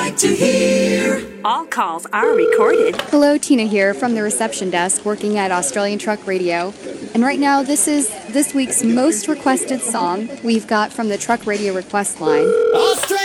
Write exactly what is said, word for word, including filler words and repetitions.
Like to hear. All calls are recorded. Hello, Tina here from the reception desk working at Australian Truck Radio. And right now, this is this week's most requested song we've got from the Truck Radio request line. Australia.